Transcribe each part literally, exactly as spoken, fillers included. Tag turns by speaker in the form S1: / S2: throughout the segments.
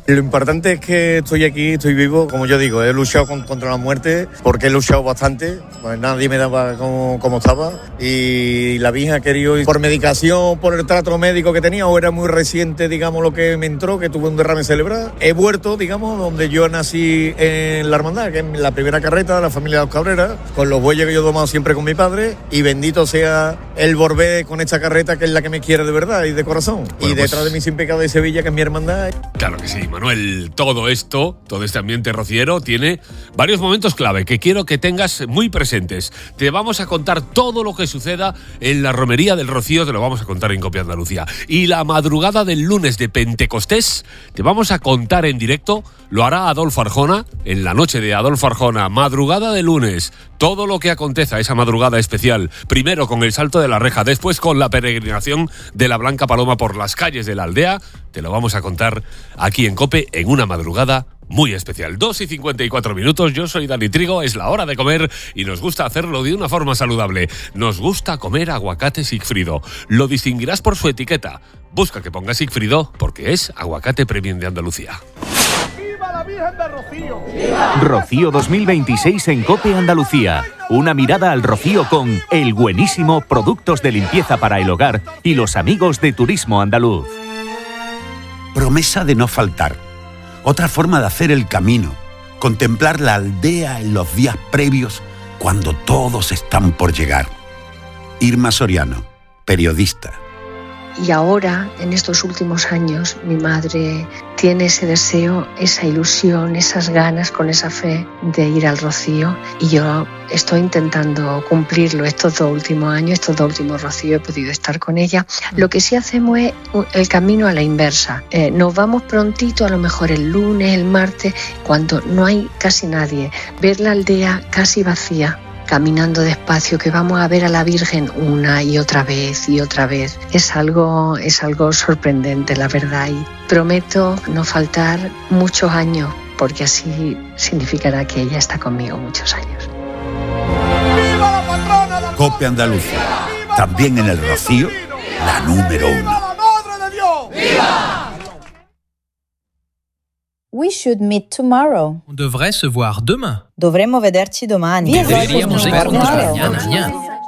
S1: Lo importante es que estoy aquí, estoy vivo, como yo digo, he luchado con, contra la muerte, porque he luchado bastante, pues nadie me daba como, como estaba, y la Virgen ha querido, por medicación, por el trato médico que tenía, o era muy reciente, digamos, lo que me entró, que tuve un derrame cerebral. He vuelto, digamos, donde yo nací en la hermandad, que es la primera carreta de la familia de los Cabreras, con los bueyes que yo he tomado siempre con mi padre, y bendito sea el volver con esta carreta, que es la que me quiere de verdad y de corazón. Bueno, y detrás pues... de mí sin pecado de Sevilla, que es mi hermandad.
S2: Claro que sí, Manuel, todo esto, todo este ambiente rociero tiene varios momentos clave que quiero que tengas muy presentes. Te vamos a contar todo lo que suceda en la romería del Rocío, te lo vamos a contar en Copia Andalucía. Y la madrugada del lunes de Pentecostés, te vamos a contar en directo, lo hará Adolfo Arjona, en la noche de Adolfo Arjona, madrugada de lunes, todo lo que aconteza esa madrugada especial, primero con el salto de la reja, después con la peregrinación de la Blanca Paloma por las calles de la aldea, te lo vamos a contar aquí en COPE en una madrugada muy especial. dos y cincuenta y cuatro minutos, yo soy Dani Trigo, es la hora de comer y nos gusta hacerlo de una forma saludable. Nos gusta comer aguacate Sigfrido. Lo distinguirás por su etiqueta. Busca que ponga Sigfrido porque es aguacate premium de Andalucía.
S3: ¡Viva la Virgen de Rocío!
S4: ¡Viva! Rocío dos mil veintiséis en COPE Andalucía. Una mirada al Rocío con El Buenísimo, productos de limpieza para el hogar y los amigos de Turismo Andaluz.
S5: Promesa de no faltar. Otra forma de hacer el camino. Contemplar la aldea en los días previos cuando todos están por llegar. Irma Soriano, periodista.
S6: Y ahora, en estos últimos años, mi madre tiene ese deseo, esa ilusión, esas ganas, con esa fe de ir al Rocío. Y yo estoy intentando cumplirlo estos dos últimos años, estos dos últimos Rocío he podido estar con ella. Lo que sí hacemos es el camino a la inversa. Eh, nos vamos prontito, a lo mejor el lunes, el martes, cuando no hay casi nadie. Ver la aldea casi vacía, caminando despacio, que vamos a ver a la Virgen una y otra vez y otra vez. Es algo, es algo sorprendente, la verdad, y prometo no faltar muchos años, porque así significará que ella está conmigo muchos años.
S3: ¡Viva la patrona de
S5: COPE Andalucía, también en el Rocío, la número uno.
S3: ¡Viva la Madre de Dios! ¡Viva!
S7: We should meet tomorrow.
S8: On devrait se voir demain.
S7: Dovremmo vederci domani.
S8: Deberíamos vernos mañana.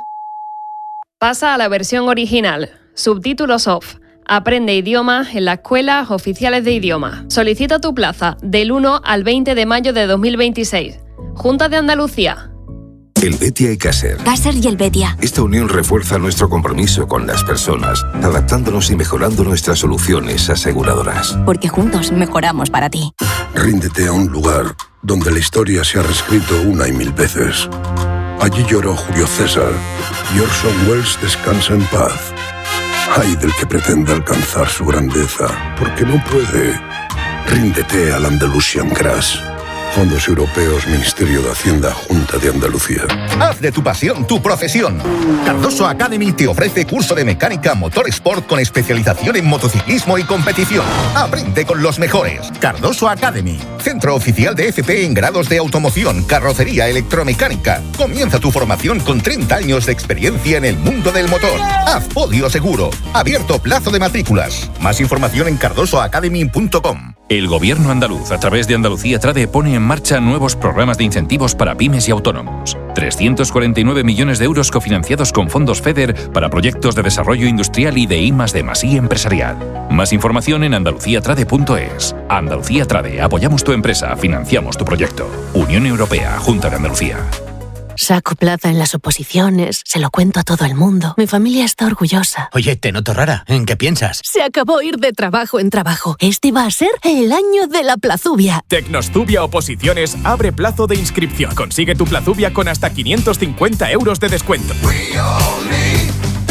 S9: Pasa a la versión original. Subtítulos off. Aprende idiomas en las escuelas oficiales de idioma. Solicita tu plaza del uno al veinte de mayo de dos mil veintiséis. Junta de Andalucía.
S10: El Betia y Caser.
S11: Caser y el Betia.
S10: Esta unión refuerza nuestro compromiso con las personas, adaptándonos y mejorando nuestras soluciones aseguradoras.
S11: Porque juntos mejoramos para ti.
S12: Ríndete a un lugar donde la historia se ha reescrito una y mil veces. Allí lloró Julio César y Orson Welles descansa en paz. Ay del que pretenda alcanzar su grandeza, porque no puede. Ríndete al Andalusian Crash. Fondos Europeos, Ministerio de Hacienda, Junta de Andalucía.
S13: Haz de tu pasión tu profesión. Cardoso Academy te ofrece curso de mecánica motor sport con especialización en motociclismo y competición. Aprende con los mejores. Cardoso Academy, centro oficial de F P en grados de automoción, carrocería, electromecánica. Comienza tu formación con treinta años de experiencia en el mundo del motor. Haz podio seguro. Abierto plazo de matrículas. Más información en cardoso academy punto com.
S14: El Gobierno andaluz, a través de Andalucía Trade, pone en marcha nuevos programas de incentivos para pymes y autónomos. trescientos cuarenta y nueve millones de euros cofinanciados con fondos FEDER para proyectos de desarrollo industrial y de I más D más I empresarial. Más información en andalucía trade punto es. Andalucía Trade, apoyamos tu empresa, financiamos tu proyecto. Unión Europea, Junta de Andalucía.
S15: Saco plaza en las oposiciones, se lo cuento a todo el mundo. Mi familia está orgullosa.
S16: Oye, te noto rara. ¿En qué piensas?
S15: Se acabó ir de trabajo en trabajo. Este va a ser el año de la plazubia.
S17: Tecnostubia Oposiciones abre plazo de inscripción. Consigue tu plazubia con hasta quinientos cincuenta euros de descuento.
S3: We all need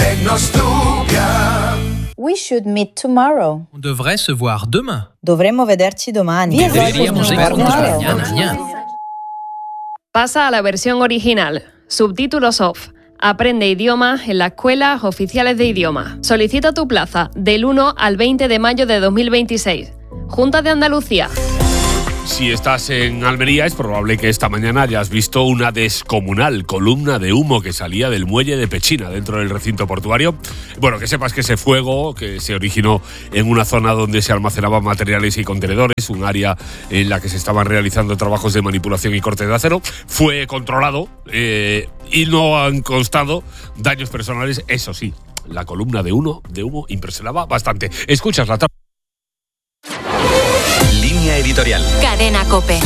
S3: Tecnostubia.
S7: We should meet tomorrow.
S8: On devrait se voir demain.
S7: Dovremmo vederci domani.
S8: Deberíamos vernos mañana.
S9: Pasa a la versión original. Subtítulos off. Aprende idiomas en las escuelas oficiales de idioma. Solicita tu plaza del uno al veinte de mayo de dos mil veintiséis. Junta de Andalucía.
S2: Si estás en Almería, es probable que esta mañana hayas visto una descomunal columna de humo que salía del muelle de Pechina, dentro del recinto portuario. Bueno, que sepas que ese fuego, que se originó en una zona donde se almacenaban materiales y contenedores, un área en la que se estaban realizando trabajos de manipulación y corte de acero, fue controlado eh, y no han constado daños personales. Eso sí, la columna de humo, de humo impresionaba bastante. Escuchas la
S18: Línea editorial.
S11: Cadena COPE.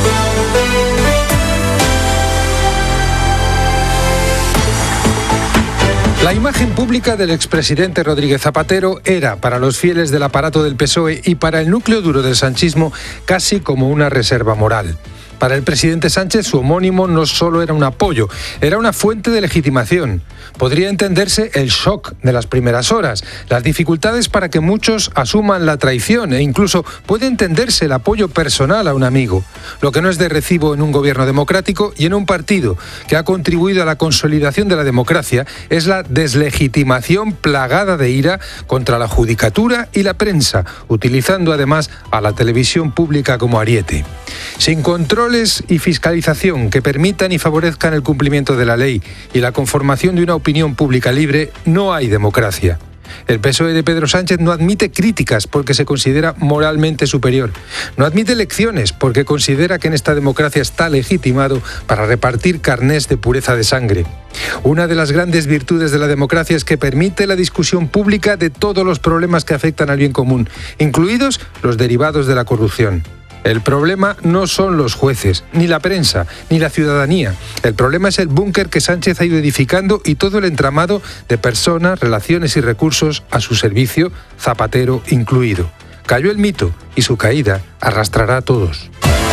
S19: La imagen pública del expresidente Rodríguez Zapatero era, para los fieles del aparato del P S O E y para el núcleo duro del sanchismo, casi como una reserva moral. Para el presidente Sánchez, su homónimo no solo era un apoyo, era una fuente de legitimación. Podría entenderse el shock de las primeras horas, las dificultades para que muchos asuman la traición e incluso puede entenderse el apoyo personal a un amigo. Lo que no es de recibo en un gobierno democrático y en un partido que ha contribuido a la consolidación de la democracia es la deslegitimación plagada de ira contra la judicatura y la prensa, utilizando además a la televisión pública como ariete. Sin control y fiscalización que permitan y favorezcan el cumplimiento de la ley y la conformación de una opinión pública libre, no hay democracia. El P S O E de Pedro Sánchez no admite críticas porque se considera moralmente superior. No admite elecciones porque considera que en esta democracia está legitimado para repartir carnés de pureza de sangre. Una de las grandes virtudes de la democracia es que permite la discusión pública de todos los problemas que afectan al bien común, incluidos los derivados de la corrupción. El problema no son los jueces, ni la prensa, ni la ciudadanía. El problema es el búnker que Sánchez ha ido edificando y todo el entramado de personas, relaciones y recursos a su servicio, Zapatero incluido. Cayó el mito y su caída arrastrará a todos.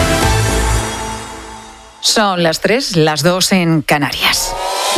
S20: Son las tres, las dos en Canarias.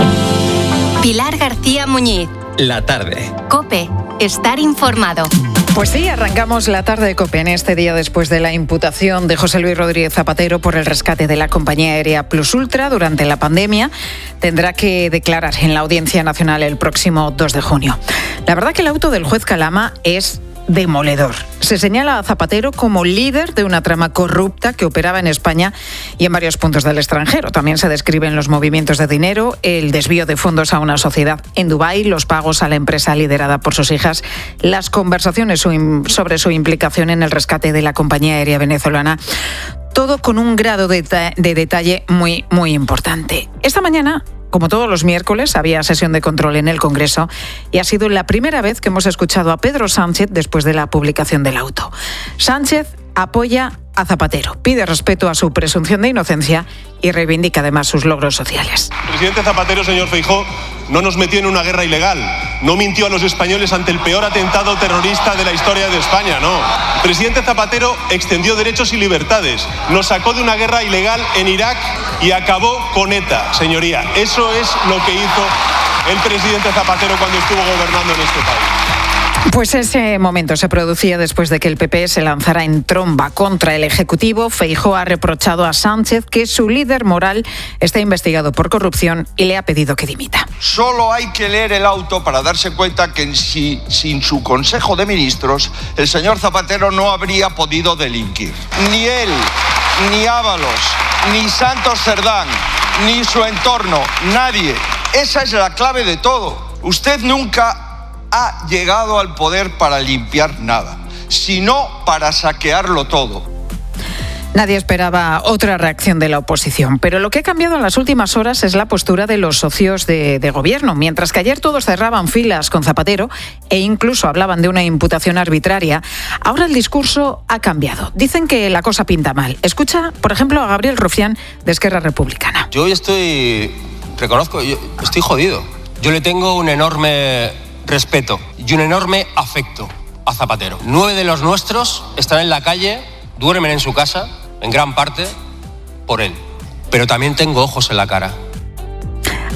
S11: Pilar García Muñiz.
S18: La tarde.
S11: COPE. Estar informado.
S20: Pues sí, arrancamos la tarde de COPE en este día después de la imputación de José Luis Rodríguez Zapatero por el rescate de la compañía aérea Plus Ultra durante la pandemia. Tendrá que declarar en la Audiencia Nacional el próximo dos de junio. La verdad que el auto del juez Calama es demoledor. Se señala a Zapatero como líder de una trama corrupta que operaba en España y en varios puntos del extranjero. También se describen los movimientos de dinero, el desvío de fondos a una sociedad en Dubái, los pagos a la empresa liderada por sus hijas, las conversaciones sobre su implicación en el rescate de la compañía aérea venezolana. Todo con un grado de, de detalle muy, muy importante. Esta mañana, como todos los miércoles, había sesión de control en el Congreso y ha sido la primera vez que hemos escuchado a Pedro Sánchez después de la publicación del auto. Sánchez apoya a Zapatero, pide respeto a su presunción de inocencia y reivindica además sus logros sociales.
S21: El presidente Zapatero, señor Feijóo, no nos metió en una guerra ilegal, no mintió a los españoles ante el peor atentado terrorista de la historia de España, no. El presidente Zapatero extendió derechos y libertades, nos sacó de una guerra ilegal en Irak y acabó con ETA, señoría. Eso es lo que hizo el presidente Zapatero cuando estuvo gobernando en este país.
S20: Pues ese momento se producía después de que el P P se lanzara en tromba contra el Ejecutivo. Feijóo ha reprochado a Sánchez que su líder moral está investigado por corrupción y le ha pedido que dimita.
S22: Solo hay que leer el auto para darse cuenta que si, sin su Consejo de Ministros el señor Zapatero no habría podido delinquir. Ni él, ni Ábalos, ni Santos Cerdán, ni su entorno, nadie. Esa es la clave de todo. Usted nunca ha llegado al poder para limpiar nada, sino para saquearlo todo.
S20: Nadie esperaba otra reacción de la oposición, pero lo que ha cambiado en las últimas horas es la postura de los socios de, de gobierno. Mientras que ayer todos cerraban filas con Zapatero e incluso hablaban de una imputación arbitraria, ahora el discurso ha cambiado. Dicen que la cosa pinta mal. Escucha, por ejemplo, a Gabriel Rufián de Esquerra Republicana.
S23: Yo hoy estoy, reconozco, yo estoy jodido. Yo le tengo un enorme respeto y un enorme afecto a Zapatero. Nueve de los nuestros están en la calle, duermen en su casa, en gran parte por él. Pero también tengo ojos en la cara.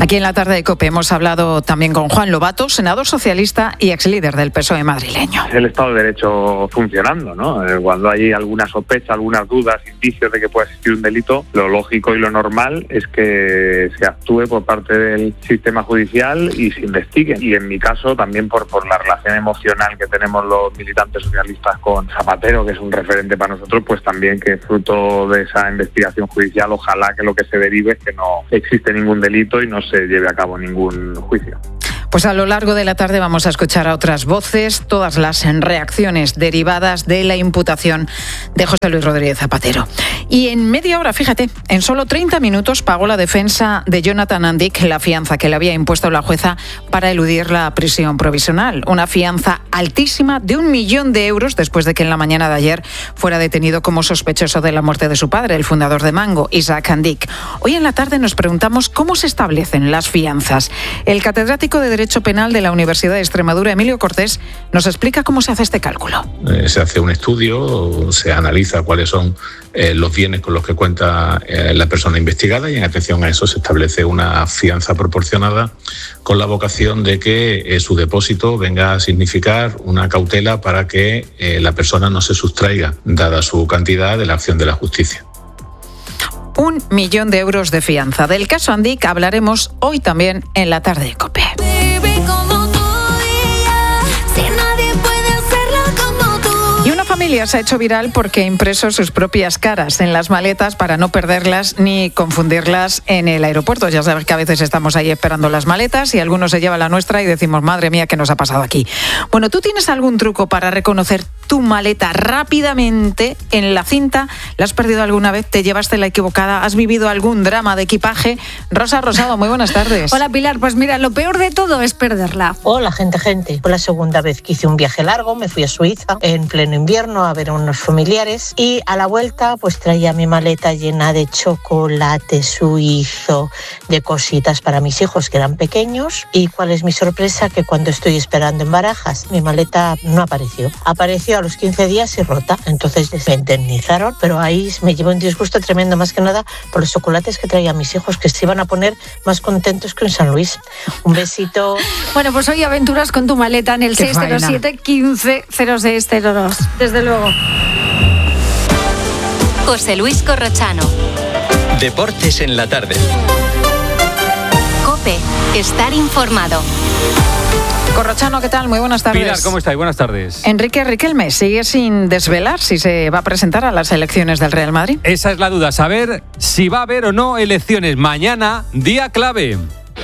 S20: Aquí en la tarde de COPE hemos hablado también con Juan Lobato, senador socialista y ex líder del P S O E madrileño.
S1: El Estado de Derecho funcionando, ¿no? Cuando hay alguna sospecha, algunas dudas, indicios de que pueda existir un delito, lo lógico y lo normal es que se actúe por parte del sistema judicial y se investigue. Y en mi caso también por, por la relación emocional que tenemos los militantes socialistas con Zapatero, que es un referente para nosotros, pues también que fruto de esa investigación judicial, ojalá que lo que se derive es que no existe ningún delito y no se lleve a cabo ningún juicio.
S20: Pues a lo largo de la tarde vamos a escuchar a otras voces, todas las reacciones derivadas de la imputación de José Luis Rodríguez Zapatero. Y en media hora, fíjate, en solo treinta minutos pagó la defensa de Jonathan Andic la fianza que le había impuesto la jueza para eludir la prisión provisional. Una fianza altísima de un millón de euros después de que en la mañana de ayer fuera detenido como sospechoso de la muerte de su padre, el fundador de Mango, Isaac Andic. Hoy en la tarde nos preguntamos cómo se establecen las fianzas. El catedrático de Derecho Derecho Penal de la Universidad de Extremadura, Emilio Cortés, nos explica cómo se hace este cálculo.
S4: Eh, se hace un estudio, se analiza cuáles son eh, los bienes con los que cuenta eh, la persona investigada y en atención a eso se establece una fianza proporcionada con la vocación de que eh, su depósito venga a significar una cautela para que eh, la persona no se sustraiga, dada su cantidad, de la acción de la justicia.
S20: Un millón de euros de fianza. Del caso Andic hablaremos hoy también en la tarde de COPE. La familia se ha hecho viral porque ha impreso sus propias caras en las maletas para no perderlas ni confundirlas en el aeropuerto. Ya sabes que a veces estamos ahí esperando las maletas y alguno se lleva la nuestra y decimos, madre mía, ¿qué nos ha pasado aquí? Bueno, ¿tú tienes algún truco para reconocer tu maleta rápidamente en la cinta? ¿La has perdido alguna vez? ¿Te llevaste la equivocada? ¿Has vivido algún drama de equipaje? Rosa Rosado, muy buenas tardes.
S6: Hola Pilar, pues mira, lo peor de todo es perderla.
S24: Hola gente, gente. Fue la segunda vez que hice un viaje largo, me fui a Suiza en pleno invierno a ver a unos familiares y a la vuelta pues traía mi maleta llena de chocolate suizo, de cositas para mis hijos que eran pequeños. Y cuál es mi sorpresa, que cuando estoy esperando en Barajas mi maleta no apareció. Apareció a los quince días y rota, entonces me indemnizaron, pero ahí me llevó un disgusto tremendo, más que nada por los chocolates que traía mis hijos, que se iban a poner más contentos que en San Luis. Un besito.
S6: Bueno, pues hoy aventuras con tu maleta en el seis cero siete, quince, cero seis cero dos. Desde luego.
S11: José Luis Corrochano.
S18: Deportes en la tarde.
S11: COPE. Estar informado.
S20: Corrochano, ¿qué tal? Muy buenas tardes.
S25: Pilar, ¿cómo estáis? Buenas tardes.
S20: Enrique Riquelme sigue sin desvelar si se va a presentar a las elecciones del Real Madrid.
S25: Esa es la duda, saber si va a haber o no elecciones. Mañana, día clave.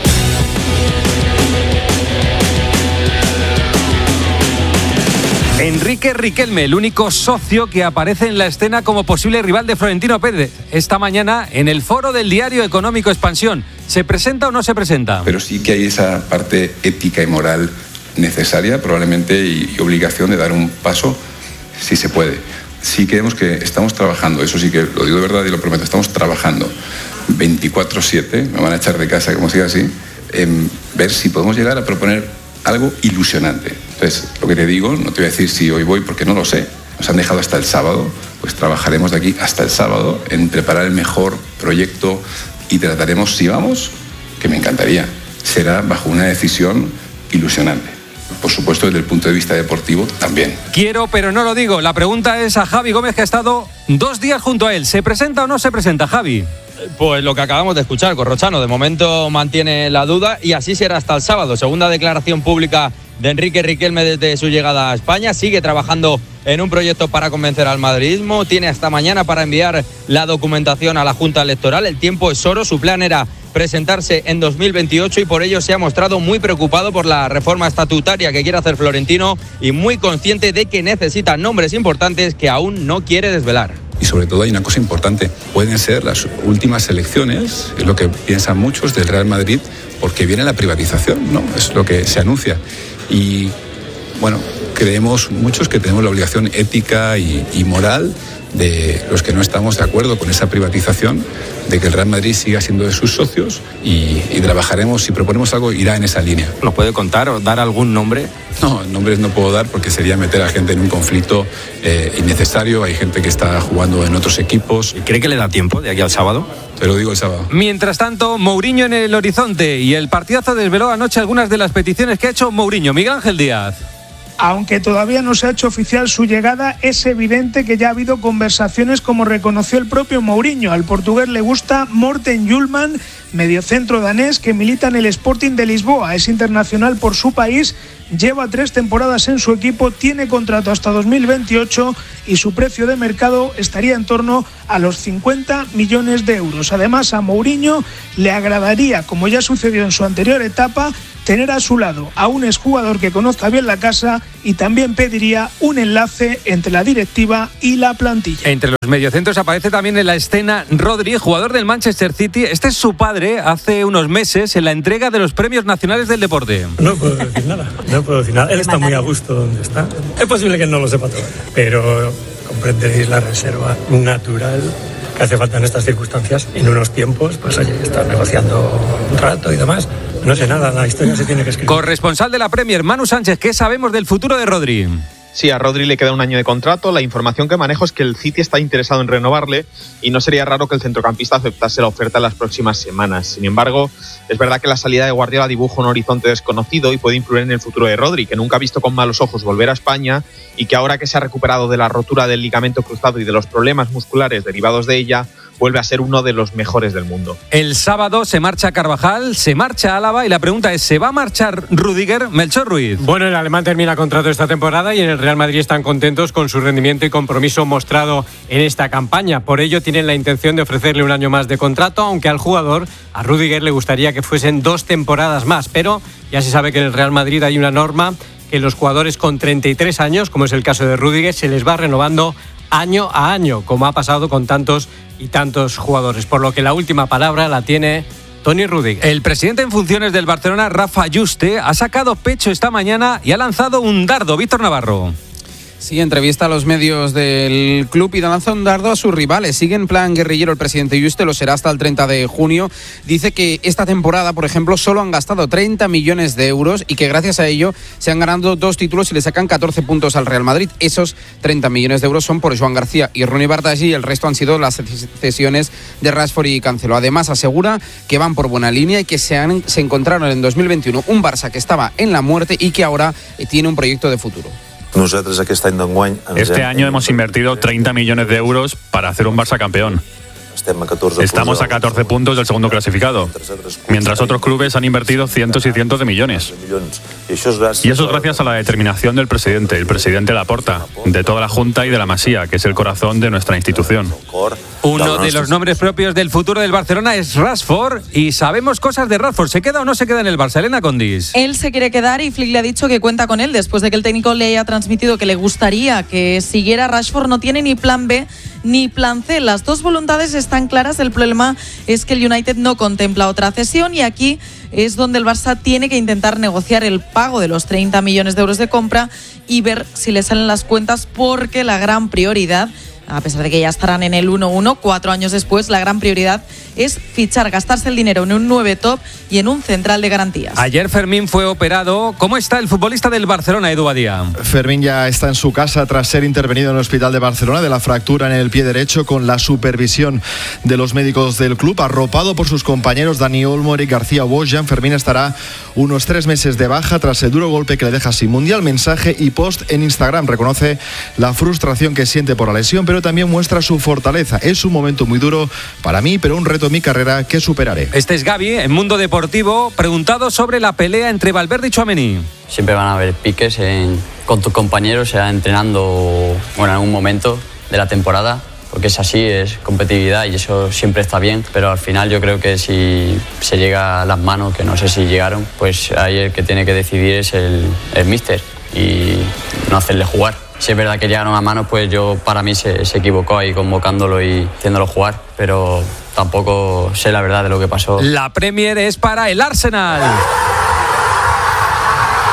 S25: Enrique Riquelme, el único socio que aparece en la escena como posible rival de Florentino Pérez. Esta mañana en el foro del diario Económico Expansión. ¿Se presenta o no se presenta?
S26: Pero sí que hay esa parte ética y moral necesaria, probablemente, y, y obligación de dar un paso, si se puede. Sí creemos que estamos trabajando, eso sí que lo digo de verdad y lo prometo, estamos trabajando veinticuatro siete, me van a echar de casa como siga así, en ver si podemos llegar a proponer algo ilusionante. Entonces, lo que te digo, no te voy a decir si hoy voy porque no lo sé. Nos han dejado hasta el sábado, pues trabajaremos de aquí hasta el sábado en preparar el mejor proyecto y trataremos, si vamos, que me encantaría, será bajo una decisión ilusionante. Por supuesto, desde el punto de vista deportivo también.
S25: Quiero, pero no lo digo. La pregunta es a Javi Gómez, que ha estado dos días junto a él. ¿Se presenta o no se presenta, Javi?
S27: Pues lo que acabamos de escuchar, Corrochano. De momento mantiene la duda y así será hasta el sábado. Segunda declaración pública de Enrique Riquelme desde su llegada a España. Sigue trabajando en un proyecto para convencer al madridismo. Tiene hasta mañana para enviar la documentación a la Junta Electoral. El tiempo es oro. Su plan era presentarse en dos mil veintiocho y por ello se ha mostrado muy preocupado por la reforma estatutaria que quiere hacer Florentino y muy consciente de que necesita nombres importantes que aún no quiere desvelar.
S26: Y sobre todo hay una cosa importante, pueden ser las últimas elecciones, es lo que piensan muchos del Real Madrid, porque viene la privatización, ¿no? Es lo que se anuncia. Y bueno, creemos muchos que tenemos la obligación ética y, y moral de los que no estamos de acuerdo con esa privatización, de que el Real Madrid siga siendo de sus socios y, y trabajaremos, si proponemos algo, irá en esa línea.
S25: ¿Nos puede contar o dar algún nombre?
S26: No, nombres no puedo dar porque sería meter a gente en un conflicto eh, innecesario. Hay gente que está jugando en otros equipos.
S25: ¿Y cree que le da tiempo de aquí al sábado?
S26: Te lo digo el sábado.
S25: Mientras tanto, Mourinho en el horizonte, y el partidazo desveló anoche algunas de las peticiones que ha hecho Mourinho. Miguel Ángel Díaz.
S5: Aunque todavía no se ha hecho oficial su llegada, es evidente que ya ha habido conversaciones, como reconoció el propio Mourinho. Al portugués le gusta Morten Hjulmand, mediocentro danés que milita en el Sporting de Lisboa. Es internacional por su país, lleva tres temporadas en su equipo, tiene contrato hasta dos mil veintiocho y su precio de mercado estaría en torno a los cincuenta millones de euros. Además, a Mourinho le agradaría, como ya sucedió en su anterior etapa, tener a su lado a un exjugador que conozca bien la casa, y también pediría un enlace entre la directiva y la plantilla.
S25: Entre los mediocentros aparece también en la escena Rodri, jugador del Manchester City. Este es su padre hace unos meses en la entrega de los premios nacionales del deporte.
S10: No puedo decir nada, no puedo decir nada. Él está muy a gusto donde está. Es posible que no lo sepa todo, pero comprenderéis la reserva natural que hace falta en estas circunstancias. En unos tiempos, pues oye, estar negociando un rato y demás. No sé nada, la historia se tiene que escribir.
S25: Corresponsal de la Premier, Manu Sánchez, ¿qué sabemos del futuro de Rodri?
S12: Sí, a Rodri le queda un año de contrato. La información que manejo es que el City está interesado en renovarle y no sería raro que el centrocampista aceptase la oferta en las próximas semanas. Sin embargo, es verdad que la salida de Guardiola dibuja un horizonte desconocido y puede influir en el futuro de Rodri, que nunca ha visto con malos ojos volver a España y que ahora que se ha recuperado de la rotura del ligamento cruzado y de los problemas musculares derivados de ella, vuelve a ser uno de los mejores del mundo.
S25: El sábado se marcha Carvajal, se marcha Álava y la pregunta es, ¿se va a marchar Rüdiger? Melchor Ruiz.
S13: Bueno, el alemán termina contrato esta temporada y en el Real Madrid están contentos con su rendimiento y compromiso mostrado en esta campaña. Por ello tienen la intención de ofrecerle un año más de contrato, aunque al jugador, a Rüdiger, le gustaría que fuesen dos temporadas más. Pero ya se sabe que en el Real Madrid hay una norma que los jugadores con treinta y tres años, como es el caso de Rüdiger, se les va renovando año a año, como ha pasado con tantos y tantos jugadores, por lo que la última palabra la tiene Toni Rüdiger.
S25: El presidente en funciones del Barcelona, Rafa Juste, ha sacado pecho esta mañana y ha lanzado un dardo. Víctor Navarro.
S14: Sí, entrevista a los medios del club y lanza un dardo a sus rivales. Sigue en plan guerrillero el presidente Juste, lo será hasta el treinta de junio. Dice que esta temporada, por ejemplo, solo han gastado treinta millones de euros y que gracias a ello se han ganado dos títulos y le sacan catorce puntos al Real Madrid. Esos treinta millones de euros son por Joan García y Ronnie Bartagi y el resto han sido las cesiones de Rashford y Cancelo. Además, asegura que van por buena línea y que se, han, se encontraron en dos mil veintiuno un Barça que estaba en la muerte y que ahora tiene un proyecto de futuro.
S15: Este año hemos invertido treinta millones de euros para hacer un Barça campeón. Estamos a catorce puntos del segundo clasificado, mientras otros clubes han invertido cientos y cientos de millones. Y eso es gracias a la determinación del presidente, el presidente Laporta, de toda la Junta y de la Masía, que es el corazón de nuestra institución.
S25: Uno de los nombres propios del futuro del Barcelona es Rashford, y sabemos cosas de Rashford. ¿Se queda o no se queda en el Barça? Elena Condis.
S16: Él se quiere quedar y Flick le ha dicho que cuenta con él después de que el técnico le haya transmitido que le gustaría que siguiera. Rashford no tiene ni plan B ni plan C. Las dos voluntades están claras. El problema es que el United no contempla otra cesión y aquí es donde el Barça tiene que intentar negociar el pago de los treinta millones de euros de compra y ver si le salen las cuentas, porque la gran prioridad, a pesar de que ya estarán en el uno uno, cuatro años después, la gran prioridad es fichar, gastarse el dinero en un nueve top y en un central de garantías.
S25: Ayer Fermín fue operado. ¿Cómo está el futbolista del Barcelona, Edu Badía?
S28: Fermín ya está en su casa tras ser intervenido en el hospital de Barcelona de la fractura en el pie derecho, con la supervisión de los médicos del club. Arropado por sus compañeros Dani Olmo, Eric García o Bojan, Fermín estará unos tres meses de baja tras el duro golpe que le deja sin mundial. Mensaje y post en Instagram. Reconoce la frustración que siente por la lesión, pero también muestra su fortaleza. Es un momento muy duro para mí, pero un reto en mi carrera que superaré.
S25: Este es Gavi, en Mundo Deportivo, preguntado sobre la pelea entre Valverde y Tchouaméni.
S29: Siempre van a haber piques en, con tus compañeros, sea entrenando bueno, en algún momento de la temporada, porque es así, es competitividad y eso siempre está bien, pero al final yo creo que si se llega a las manos, que no sé si llegaron, pues ahí el que tiene que decidir es el, el míster y no hacerle jugar. Si es verdad que llegaron a manos, pues yo para mí se, se equivocó ahí convocándolo y haciéndolo jugar, pero tampoco sé la verdad de lo que pasó.
S25: La Premier es para el Arsenal.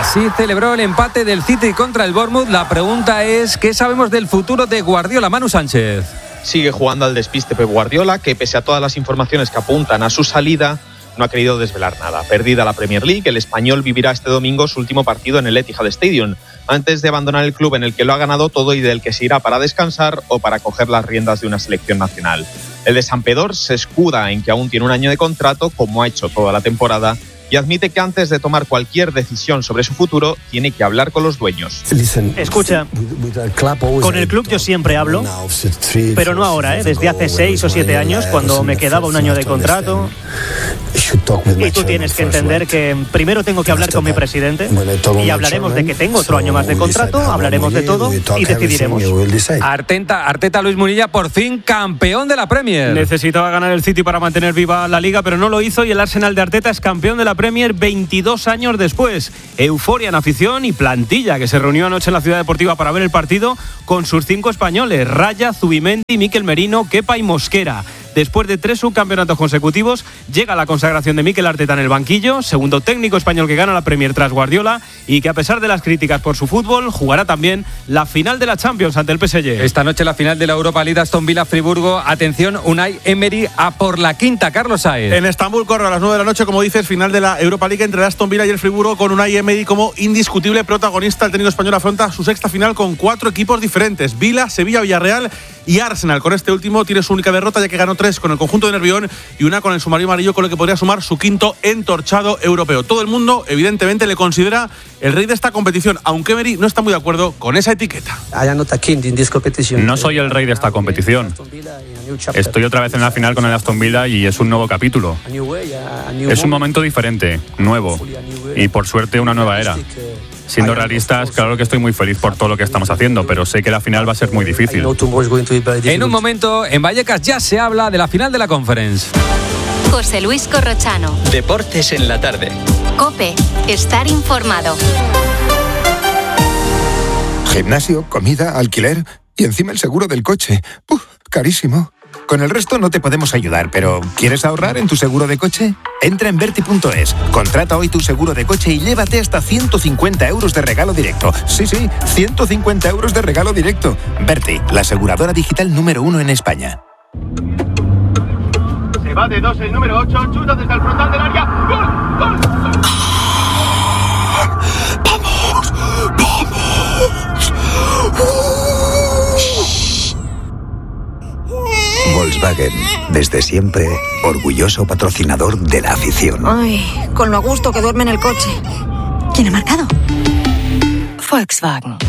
S25: Así celebró el empate del City contra el Bournemouth. La pregunta es, ¿qué sabemos del futuro de Guardiola? Manu Sánchez.
S12: Sigue jugando al despiste Pep Guardiola, que pese a todas las informaciones que apuntan a su salida, no ha querido desvelar nada. Perdida la Premier League, el español vivirá este domingo su último partido en el Etihad Stadium, antes de abandonar el club en el que lo ha ganado todo y del que se irá para descansar o para coger las riendas de una selección nacional. El de Sampdoria se escuda en que aún tiene un año de contrato, como ha hecho toda la temporada, y admite que antes de tomar cualquier decisión sobre su futuro tiene que hablar con los dueños.
S2: Escucha, con el club yo siempre hablo, pero no ahora, ¿eh? Desde hace seis o siete años, cuando me quedaba un año de contrato. Y tú tienes que entender que primero tengo que hablar con mi presidente y hablaremos de que tengo otro año más de contrato, hablaremos de todo y decidiremos.
S25: Arteta, Arteta Luis Munilla, por fin campeón de la Premier.
S2: Necesitaba ganar el City para mantener viva la Liga, pero no lo hizo, y el Arsenal de Arteta es campeón de la Premier veintidós años después. Euforia en afición y plantilla que se reunió anoche en la Ciudad Deportiva para ver el partido con sus cinco españoles: Raya, Zubimendi, Mikel Merino, Kepa y Mosquera. Después de tres subcampeonatos consecutivos, llega la consagración de Mikel Arteta en el banquillo, segundo técnico español que gana la Premier tras Guardiola, y que a pesar de las críticas por su fútbol, jugará también la final de la Champions ante el P S G.
S25: Esta noche la final de la Europa League, Aston Villa Friburgo. Atención, Unai Emery a por la quinta. Carlos Saez.
S3: En Estambul corre a las nueve de la noche, como dices, final de la Europa League entre el Aston Villa y el Friburgo, con Unai Emery como indiscutible protagonista. El técnico español afronta su sexta final con cuatro equipos diferentes: Villa, Sevilla, Villarreal y Arsenal. Con este último tiene su única derrota, ya que ganó tres con el conjunto de Nervión y una con el sumario amarillo, con lo que podría sumar su quinto entorchado europeo. Todo el mundo, evidentemente, le considera el rey de esta competición, aunque Emery no está muy de acuerdo con esa etiqueta.
S15: No soy el rey de esta competición. Estoy otra vez en la final con el Aston Villa y es un nuevo capítulo. Es un momento diferente, nuevo, y por suerte una nueva era. Siendo realistas, claro que estoy muy feliz por todo lo que estamos haciendo, pero sé que la final va a ser muy difícil.
S25: En un momento, en Vallecas ya se habla de la final de la Conference.
S11: José Luis Corrochano.
S18: Deportes en la tarde.
S11: COPE. Estar informado.
S7: Gimnasio, comida, alquiler y encima el seguro del coche. ¡Uf! Carísimo. Con el resto no te podemos ayudar, pero ¿quieres ahorrar en tu seguro de coche? Entra en Berti punto es, contrata hoy tu seguro de coche y llévate hasta ciento cincuenta euros de regalo directo. Sí, sí, ciento cincuenta euros de regalo directo. Berti, la aseguradora digital número uno en España.
S8: Se va de dos el número ocho, chuta desde el frontal del área. ¡Gol! ¡Gol!
S7: ¡Vamos! ¡Vamos! Volkswagen, desde siempre, orgulloso patrocinador de la afición.
S9: Ay, con lo a gusto que duerme en el coche. ¿Quién ha marcado? Volkswagen.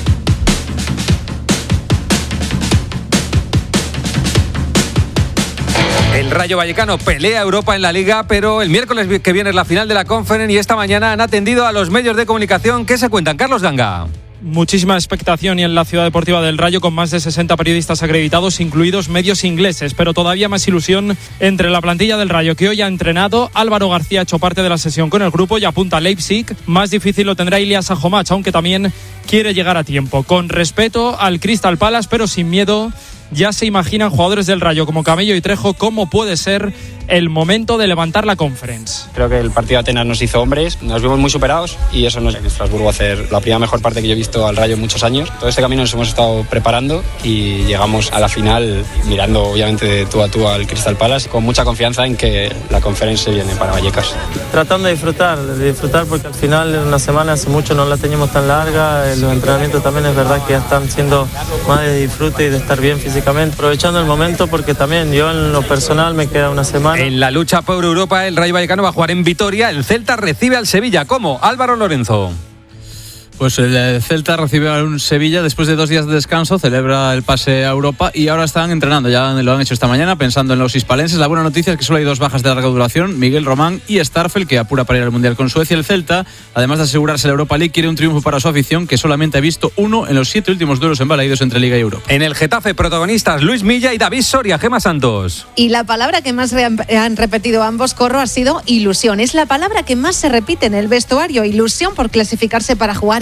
S25: El Rayo Vallecano pelea Europa en la Liga, pero el miércoles que viene es la final de la Conference y esta mañana han atendido a los medios de comunicación. ¿Qué se cuentan? Carlos Ganga.
S2: Muchísima expectación y en la Ciudad Deportiva del Rayo, con más de sesenta periodistas acreditados, incluidos medios ingleses, pero todavía más ilusión entre la plantilla del Rayo, que hoy ha entrenado. Álvaro García ha hecho parte de la sesión con el grupo y apunta a Leipzig. Más difícil lo tendrá Ilias Ajomach, aunque también quiere llegar a tiempo. Con respeto al Crystal Palace, pero sin miedo. Ya se imaginan jugadores del Rayo como Camello y Trejo cómo puede ser el momento de levantar la Conference.
S17: Creo que el partido de Atenas nos hizo hombres, nos vimos muy superados y eso nos hace en Estrasburgo hacer la primera mejor parte que yo he visto al Rayo en muchos años. Todo este camino nos hemos estado preparando y llegamos a la final mirando obviamente de tú a tú al Crystal Palace con mucha confianza en que la Conference viene para Vallecas.
S19: Tratando de disfrutar, de disfrutar porque al final en una semana hace mucho no la teníamos tan larga, los entrenamientos también es verdad que ya están siendo más de disfrute y de estar bien físicamente. Aprovechando el momento porque también yo en lo personal me queda una semana.
S25: En la lucha por Europa, el Rayo Vallecano va a jugar en Vitoria. El Celta recibe al Sevilla. ¿Cómo? Álvaro Lorenzo.
S21: Pues el Celta recibe a un Sevilla después de dos días de descanso, celebra el pase a Europa y ahora están entrenando, ya lo han hecho esta mañana pensando en los hispalenses. La buena noticia es que solo hay dos bajas de larga duración, Miguel Román y Starfel, que apura para ir al Mundial con Suecia. El Celta, además de asegurarse la Europa League, quiere un triunfo para su afición, que solamente ha visto uno en los siete últimos duelos embalaídos entre Liga y Europa.
S25: En el Getafe, protagonistas Luis Milla y David Soria. Gema Santos.
S22: Y la palabra que más han repetido ambos, Corro, ha sido ilusión. Es la palabra que más se repite en el vestuario, ilusión por clasificarse para jugar en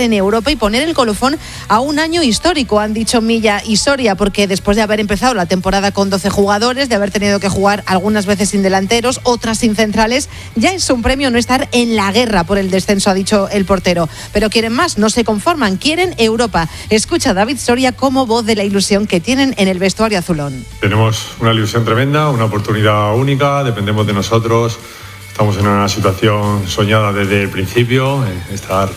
S22: en Europa y poner el colofón a un año histórico, han dicho Milla y Soria, porque después de haber empezado la temporada con doce jugadores, de haber tenido que jugar algunas veces sin delanteros, otras sin centrales, ya es un premio no estar en la guerra por el descenso, ha dicho el portero. Pero quieren más, no se conforman, quieren Europa. Escucha a David Soria como voz de la ilusión que tienen en el vestuario azulón.
S1: Tenemos una ilusión tremenda, una oportunidad única, dependemos de nosotros. Estamos en una situación soñada desde el principio, eh, estar,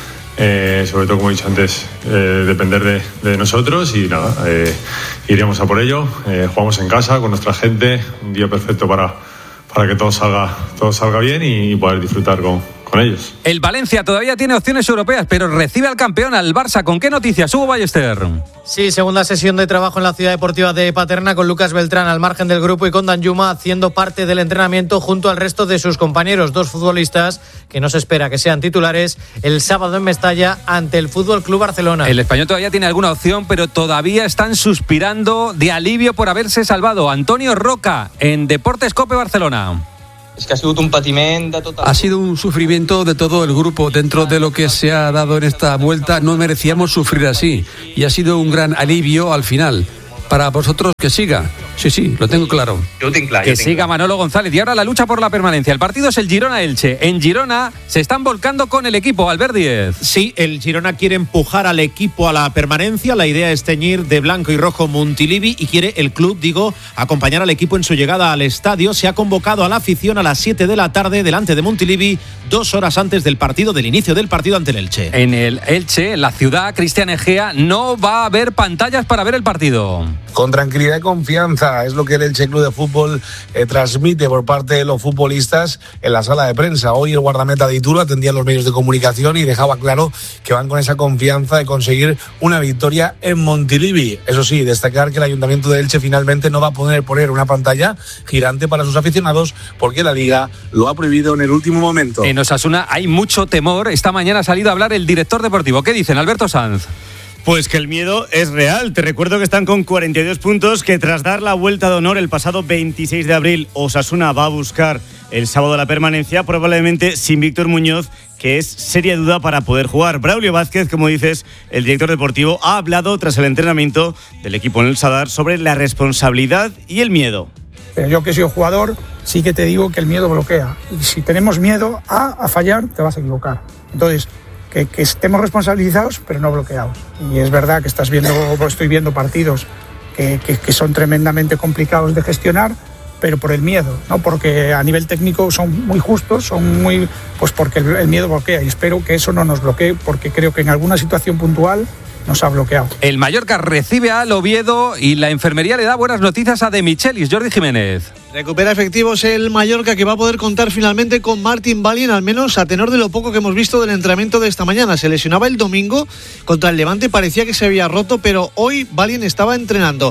S1: eh, sobre todo como he dicho antes, eh, depender de, de nosotros y nada, eh, iremos a por ello. Eh, jugamos en casa con nuestra gente, un día perfecto para, para que todo salga, todo salga bien y, y poder disfrutar con, con ellos.
S25: El Valencia todavía tiene opciones europeas, pero recibe al campeón, al Barça. ¿Con qué noticias, Hugo Ballester?
S4: Sí, segunda sesión de trabajo en la Ciudad Deportiva de Paterna con Lucas Beltrán al margen del grupo y con Danjuma haciendo parte del entrenamiento junto al resto de sus compañeros, dos futbolistas que no se espera que sean titulares el sábado en Mestalla ante el Fútbol Club Barcelona.
S25: El español todavía tiene alguna opción, pero todavía están suspirando de alivio por haberse salvado. Antonio Roca en Deportes Cope Barcelona.
S5: És que ha sigut un patiment de tot el...
S6: Ha sido un sufrimiento de todo el grupo. Dentro de lo que se ha dado en esta vuelta, no merecíamos sufrir así. Y ha sido un gran alivio al final. Para vosotros, que siga. Sí, sí, lo tengo claro.
S5: Yo tengo claro.
S25: Que siga Manolo González. Y ahora la lucha por la permanencia. El partido es el Girona-Elche. En Girona se están volcando con el equipo. Albert Díez.
S20: Sí, el Girona quiere empujar al equipo a la permanencia. La idea es teñir de blanco y rojo Montilivi y quiere el club, digo, acompañar al equipo en su llegada al estadio. Se ha convocado a la afición a las siete de la tarde delante de Montilivi, dos horas antes del partido, del inicio del partido ante el Elche.
S25: En el Elche, en la ciudad, Cristian Egea, no va a haber pantallas para ver el partido.
S23: Con tranquilidad y confianza, es lo que el Elche Club de Fútbol eh, transmite por parte de los futbolistas en la sala de prensa. Hoy el guardameta de Ituro atendía a los medios de comunicación y dejaba claro que van con esa confianza de conseguir una victoria en Montilivi. Eso sí, destacar que el Ayuntamiento de Elche finalmente no va a poder poner una pantalla gigante para sus aficionados porque la Liga lo ha prohibido en el último momento.
S25: En Osasuna hay mucho temor. Esta mañana ha salido a hablar el director deportivo. ¿Qué dicen, Alberto Sanz?
S24: Pues que el miedo es real. Te recuerdo que están con cuarenta y dos puntos, que tras dar la vuelta de honor el pasado veintiséis de abril, Osasuna va a buscar el sábado la permanencia, probablemente sin Víctor Muñoz, que es seria duda para poder jugar. Braulio Vázquez, como dices, el director deportivo, ha hablado tras el entrenamiento del equipo en el Sadar sobre la responsabilidad y el miedo.
S26: Pero yo que soy jugador, sí que te digo que el miedo bloquea. Y si tenemos miedo a, a fallar, te vas a equivocar. Entonces, Que, que estemos responsabilizados pero no bloqueados. Y es verdad que estás viendo, estoy viendo partidos que, que, que son tremendamente complicados de gestionar, pero por el miedo, no porque a nivel técnico son muy justos, son muy, pues porque el, el miedo bloquea, y espero que eso no nos bloquee, porque creo que en alguna situación puntual nos ha bloqueado.
S25: El Mallorca recibe al Oviedo y la enfermería le da buenas noticias a De Michelis. Jordi Jiménez.
S27: Recupera efectivos el Mallorca, que va a poder contar finalmente con Martin Valin, al menos a tenor de lo poco que hemos visto del entrenamiento de esta mañana. Se lesionaba el domingo contra el Levante, parecía que se había roto, pero hoy Valin estaba entrenando.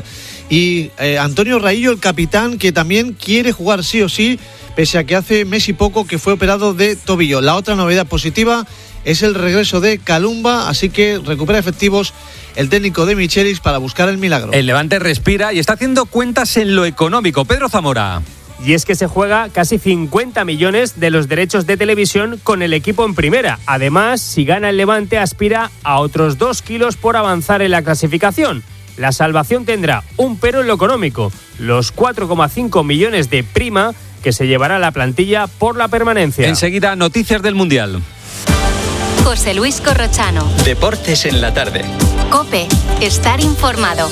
S27: Y eh, Antonio Raillo, el capitán, que también quiere jugar sí o sí, pese a que hace mes y poco que fue operado de tobillo. La otra novedad positiva es el regreso de Calumba, así que recupera efectivos el técnico de Michelis para buscar el milagro.
S25: El Levante respira y está haciendo cuentas en lo económico. Pedro Zamora.
S30: Y es que se juega casi cincuenta millones de los derechos de televisión con el equipo en primera. Además, si gana el Levante, aspira a otros dos kilos por avanzar en la clasificación. La salvación tendrá un pero en lo económico, los cuatro coma cinco millones de prima que se llevará la plantilla por la permanencia.
S25: Enseguida, noticias del Mundial.
S11: José Luis Corrochano.
S18: Deportes en la tarde.
S11: COPE. Estar informado.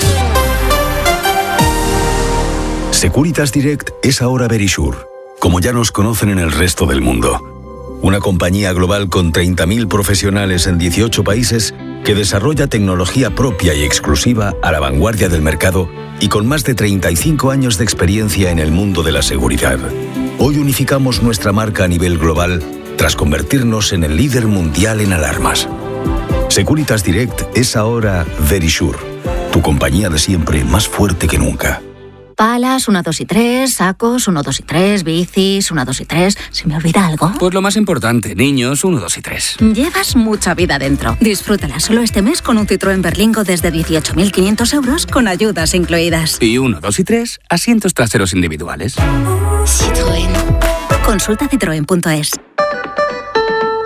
S31: Securitas Direct es ahora Verisure, como ya nos conocen en el resto del mundo. Una compañía global con treinta mil profesionales en dieciocho países que desarrolla tecnología propia y exclusiva a la vanguardia del mercado y con más de treinta y cinco años de experiencia en el mundo de la seguridad. Hoy unificamos nuestra marca a nivel global tras convertirnos en el líder mundial en alarmas. Securitas Direct es ahora Verisure, tu compañía de siempre más fuerte que nunca.
S32: Palas, uno, dos y tres, sacos, uno, dos y tres, bicis, uno, dos y tres. ¿Se me olvida algo?
S33: Pues lo más importante, niños, uno, dos y tres.
S32: Llevas mucha vida dentro. Disfrútala solo este mes con un Citroën Berlingo desde dieciocho mil quinientos euros con ayudas incluidas.
S33: Y uno, dos y tres, asientos traseros individuales.
S32: Citroën. Consulta citroen punto es.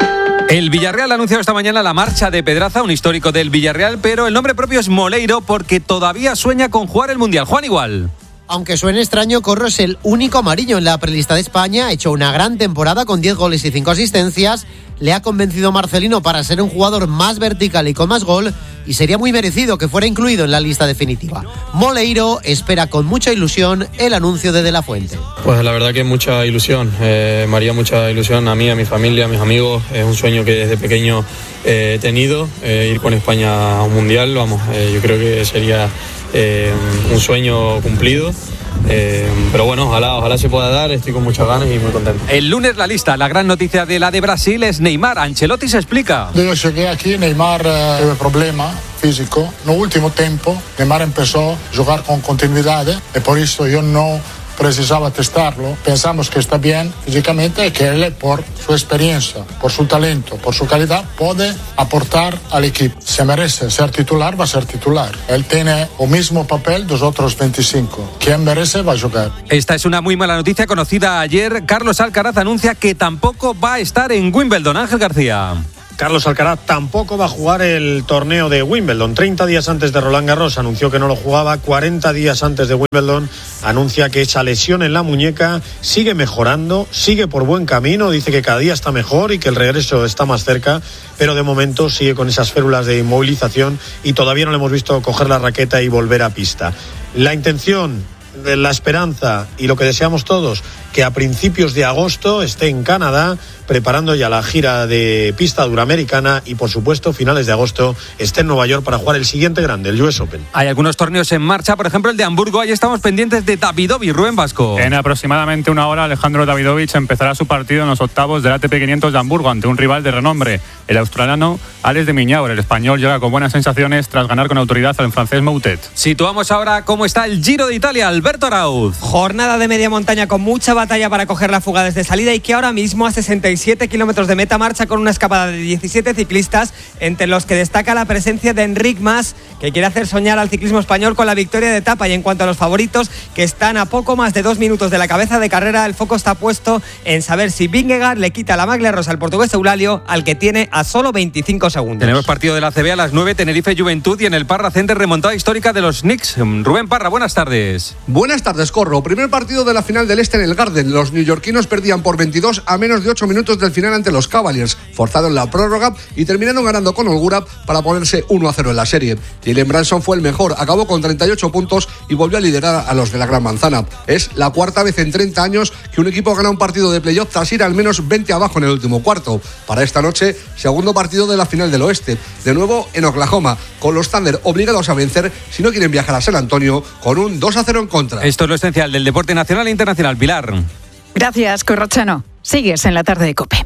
S25: El Villarreal ha anunciado esta mañana la marcha de Pedraza, un histórico del Villarreal, pero el nombre propio es Moleiro porque todavía sueña con jugar el Mundial. Juan Igual.
S2: Aunque suene extraño, Corro es el único amarillo en la prelista de España. Ha hecho una gran temporada con diez goles y cinco asistencias. Le ha convencido Marcelino para ser un jugador más vertical y con más gol. Y sería muy merecido que fuera incluido en la lista definitiva. Moleiro espera con mucha ilusión el anuncio de De La Fuente.
S3: Pues la verdad que mucha ilusión. Eh, me haría mucha ilusión a mí, a mi familia, a mis amigos. Es un sueño que desde pequeño eh, he tenido. Eh, ir con España a un mundial, vamos, eh, yo creo que sería... Eh, un sueño cumplido, eh, pero bueno, ojalá, ojalá se pueda dar, estoy con muchas ganas y muy contento.
S25: El lunes la lista, la gran noticia de la de Brasil es Neymar. Ancelotti se explica.
S7: Yo llegué aquí, Neymar eh, tuve problema físico. En el último tiempo, Neymar empezó a jugar con continuidad y por eso yo no precisaba testarlo. Pensamos que está bien físicamente y que él, por su experiencia, por su talento, por su calidad, puede aportar al equipo. Se merece ser titular, va a ser titular. Él tiene el mismo papel de los otros veinticinco. Quien merece va a jugar.
S25: Esta es una muy mala noticia conocida ayer. Carlos Alcaraz anuncia que tampoco va a estar en Wimbledon. Ángel García.
S8: Carlos Alcaraz tampoco va a jugar el torneo de Wimbledon. treinta días antes de Roland Garros anunció que no lo jugaba. cuarenta días antes de Wimbledon anuncia que esa lesión en la muñeca sigue mejorando, sigue por buen camino. Dice que cada día está mejor y que el regreso está más cerca, pero de momento sigue con esas férulas de inmovilización y todavía no le hemos visto coger la raqueta y volver a pista. La intención, la esperanza y lo que deseamos todos, que a principios de agosto esté en Canadá preparando ya la gira de pista duramericana y por supuesto finales de agosto esté en Nueva York para jugar el siguiente grande, el U S Open.
S25: Hay algunos torneos en marcha, por ejemplo el de Hamburgo. Ahí estamos pendientes de Davidovich. Rubén Vasco.
S9: En aproximadamente una hora Alejandro Davidovich empezará su partido en los octavos del A T P quinientos de Hamburgo ante un rival de renombre, el australiano Alex de Minaur. El español llega con buenas sensaciones tras ganar con autoridad al francés Moutet.
S25: Situamos ahora cómo está el Giro de Italia. Alberto Arauz.
S10: Jornada de media montaña con mucha batalla para coger la fuga desde salida y que ahora mismo a sesenta y siete kilómetros de meta marcha con una escapada de diecisiete ciclistas, entre los que destaca la presencia de Enric Mas, que quiere hacer soñar al ciclismo español con la victoria de etapa. Y en cuanto a los favoritos, que están a poco más de dos minutos de la cabeza de carrera, el foco está puesto en saber si Vingegaard le quita la maglia rosa al portugués Eulálio, al que tiene a solo veinticinco segundos.
S25: Tenemos partido de la A C B a las nueve, Tenerife Juventud, y en el Parra Center remontada histórica de los Knicks. Rubén Parra, buenas tardes.
S12: Buenas tardes, Corro. Primer partido de la final del Este en el Garden. Los neoyorquinos perdían por veintidós a menos de ocho minutos del final ante los Cavaliers, forzado en la prórroga y terminaron ganando con holgura para ponerse uno a cero en la serie. Jalen Branson fue el mejor, acabó con treinta y ocho puntos y volvió a liderar a los de la Gran Manzana. Es la cuarta vez en treinta años que un equipo gana un partido de playoff tras ir al menos veinte abajo en el último cuarto. Para esta noche, segundo partido de la final del Oeste, de nuevo en Oklahoma, con los Thunder obligados a vencer si no quieren viajar a San Antonio con un dos a cero en contra.
S25: Esto es lo esencial del deporte nacional e internacional. Pilar.
S13: Gracias, Corrochano. Sigues en la tarde de COPE.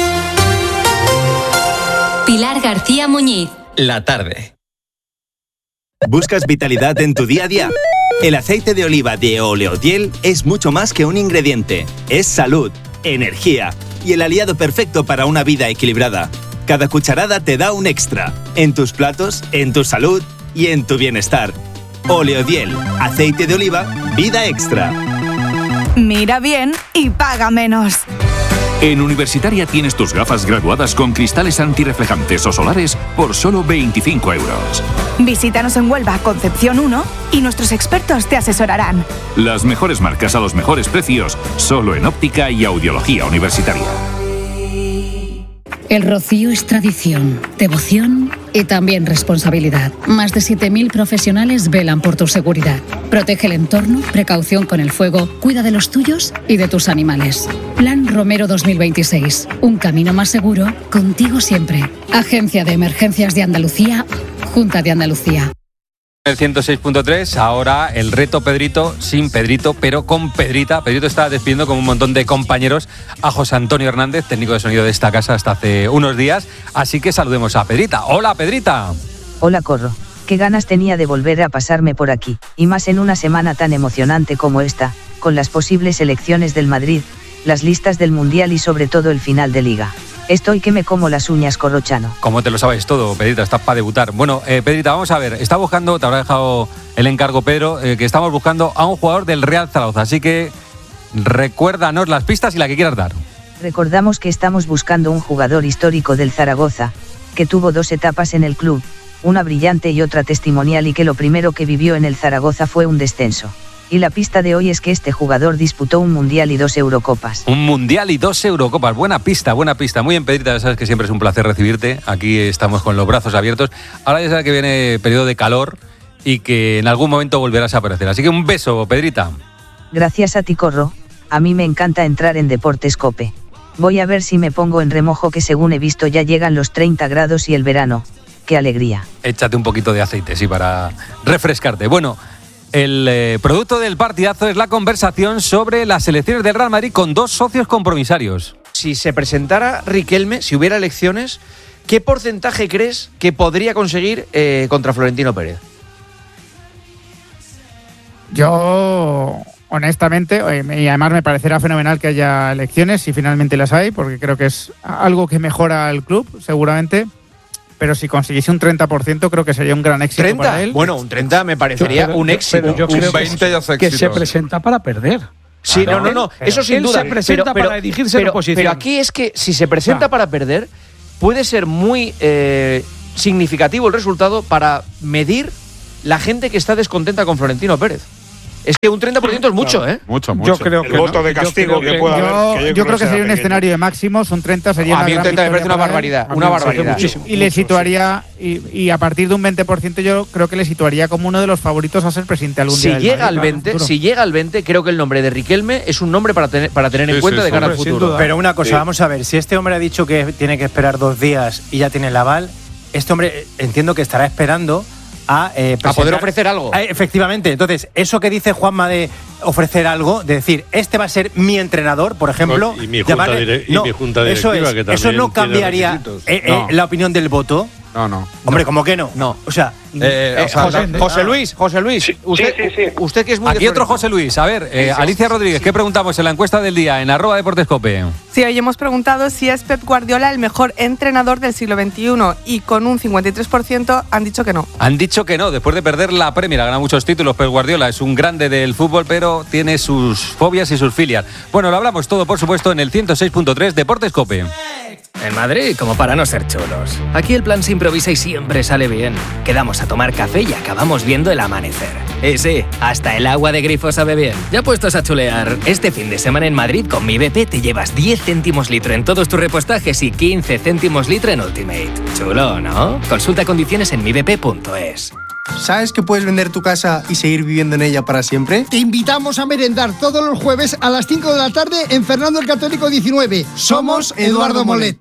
S11: Pilar García Muñiz.
S18: La tarde.
S14: ¿Buscas vitalidad en tu día a día? El aceite de oliva de Oleodiel es mucho más que un ingrediente. Es salud, energía y el aliado perfecto para una vida equilibrada. Cada cucharada te da un extra. En tus platos, en tu salud y en tu bienestar. Oleodiel, aceite de oliva, vida extra.
S13: Mira bien y paga menos.
S15: En Universitaria tienes tus gafas graduadas con cristales antirreflejantes o solares por solo veinticinco euros.
S13: Visítanos en Huelva, Concepción uno, y nuestros expertos te asesorarán.
S15: Las mejores marcas a los mejores precios, solo en óptica y audiología universitaria.
S16: El rocío es tradición, devoción y también responsabilidad. Más de siete mil profesionales velan por tu seguridad. Protege el entorno, precaución con el fuego, cuida de los tuyos y de tus animales. Plan Romero dos mil veintiséis. Un camino más seguro, contigo siempre. Agencia de Emergencias de Andalucía, Junta de Andalucía.
S25: El ciento seis punto tres, ahora el reto Pedrito, sin Pedrito, pero con Pedrita. Pedrito está despidiendo con un montón de compañeros a José Antonio Hernández, técnico de sonido de esta casa hasta hace unos días, así que saludemos a Pedrita. ¡Hola, Pedrita!
S28: Hola, Corro. Qué ganas tenía de volver a pasarme por aquí, y más en una semana tan emocionante como esta, con las posibles elecciones del Madrid, las listas del Mundial y sobre todo el final de Liga. Estoy que me como las uñas, Corrochano.
S25: Como te lo sabes todo, Pedrita, estás para debutar. Bueno, eh, Pedrita, vamos a ver, está buscando, te habrá dejado el encargo Pedro, eh, que estamos buscando a un jugador del Real Zaragoza, así que recuérdanos las pistas y la que quieras dar.
S28: Recordamos que estamos buscando un jugador histórico del Zaragoza, que tuvo dos etapas en el club, una brillante y otra testimonial, y que lo primero que vivió en el Zaragoza fue un descenso. Y la pista de hoy es que este jugador disputó un Mundial y dos Eurocopas.
S25: Un Mundial y dos Eurocopas. Buena pista, buena pista. Muy bien, Pedrita, ya sabes que siempre es un placer recibirte. Aquí estamos con los brazos abiertos. Ahora ya sabes que viene periodo de calor y que en algún momento volverás a aparecer. Así que un beso, Pedrita.
S28: Gracias a ti, Corro. A mí me encanta entrar en Deportes Cope. Voy a ver si me pongo en remojo, que según he visto ya llegan los treinta grados y el verano. ¡Qué alegría!
S25: Échate un poquito de aceite, sí, para refrescarte. Bueno, el eh, producto del partidazo es la conversación sobre las elecciones del Real Madrid con dos socios compromisarios.
S1: Si se presentara Riquelme, si hubiera elecciones, ¿qué porcentaje crees que podría conseguir eh, contra Florentino Pérez?
S4: Yo, honestamente, y además me parecerá fenomenal que haya elecciones, si finalmente las hay, porque creo que es algo que mejora al club, seguramente. Pero si consiguiese un treinta por ciento, creo que sería un gran éxito
S1: ¿treinta?
S4: para él.
S1: Bueno, un treinta me parecería
S4: Pero,
S1: un
S4: yo,
S1: éxito.
S4: pero yo
S1: un
S4: creo
S1: veinte ya
S4: que se presenta para perder.
S1: Sí,
S4: Claro.
S1: no, no, no,
S4: Pero
S1: eso sin
S4: él
S1: duda.
S4: se presenta
S1: pero, pero,
S4: para dirigirse en
S1: pero,
S4: oposición.
S1: pero aquí es que si se presenta
S4: Ah.
S1: para perder, puede ser muy eh, significativo el resultado para medir la gente que está descontenta con Florentino Pérez. Es que un treinta por ciento es mucho, ¿eh?
S5: Mucho,
S4: Yo creo
S7: El
S4: que
S7: voto
S4: no.
S7: de
S4: Yo
S7: castigo
S4: creo
S7: que pueda
S4: yo,
S7: haber, que yo
S4: yo creo que
S7: será
S4: sería un
S7: pequeño.
S4: escenario de máximos, un treinta sería
S1: A
S4: una
S1: mí un
S4: gran
S1: treinta me parece
S4: victoria
S1: una
S4: para él.
S1: barbaridad,
S4: A mí
S1: una
S4: me parece
S1: barbaridad.
S4: muchísimo. Y le situaría, y, y a partir de un veinte por ciento yo creo que le situaría como uno de los favoritos a ser presidente algún
S1: Si
S4: día del
S1: llega
S4: Madrid,
S1: al
S4: claro, en el
S1: veinte,
S4: futuro.
S1: si llega al veinte, creo que el nombre de Riquelme es un nombre para tener, para tener en
S4: Sí,
S1: cuenta
S4: sí,
S1: de cara
S4: sí,
S1: al
S4: sin
S1: futuro.
S4: duda.
S6: Pero una cosa,
S1: Sí.
S6: vamos a ver, si este hombre ha dicho que tiene que esperar dos días y ya tiene el aval, este hombre eh, entiendo que estará esperando a, eh,
S1: A poder
S6: presentar-
S1: ofrecer algo.
S6: Ah, efectivamente, entonces, eso que dice Juanma de ofrecer algo, de decir, este va a ser mi entrenador, por ejemplo.
S17: Y mi junta dire- y mi junta
S6: eso
S17: directiva,
S6: es,
S17: que también
S6: eso no
S17: tiene
S6: cambiaría
S17: requisitos.
S6: eh, eh,
S17: No.
S6: la opinión del voto.
S5: No, no.
S6: Hombre, ¿cómo que no?
S1: No.
S6: O sea,
S1: Eh,
S6: eh,
S1: o sea,
S6: José,
S1: José Luis, José Luis, usted, usted que es muy
S25: Aquí
S1: de
S25: otro
S1: Florentino.
S25: José Luis. A ver, eh, Alicia Rodríguez, ¿qué preguntamos en la encuesta del día en arroba deportescope?
S19: Sí, hoy hemos preguntado si es Pep Guardiola el mejor entrenador del siglo veintiuno y con un cincuenta y tres por ciento han dicho que no.
S25: Han dicho que no, después de perder la Premier, ha ganado muchos títulos, Pep Guardiola es un grande del fútbol, pero tiene sus fobias y sus filias. Bueno, lo hablamos todo, por supuesto, en el ciento seis punto tres Deportes Cope.
S20: En Madrid, como para no ser chulos. Aquí el plan se improvisa y siempre sale bien. Quedamos a tomar café y acabamos viendo el amanecer. Y sí, hasta el agua de grifo sabe bien. Ya puestos a chulear, este fin de semana en Madrid con mi B P te llevas diez céntimos litro en todos tus repostajes y quince céntimos litro en Ultimate. Chulo, ¿no? Consulta condiciones en mi b p punto es.
S21: ¿Sabes que puedes vender tu casa y seguir viviendo en ella para siempre?
S22: Te invitamos a merendar todos los jueves a las cinco de la tarde en Fernando el Católico diecinueve. Somos Eduardo Molet.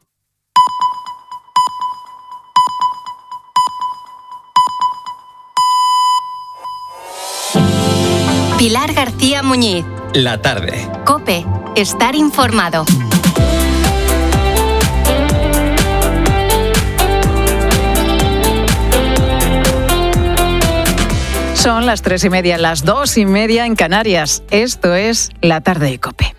S11: Pilar García Muñiz.
S18: La tarde.
S11: Cope. Estar informado.
S16: Son las tres y media, las dos y media en Canarias. Esto es La Tarde de COPE.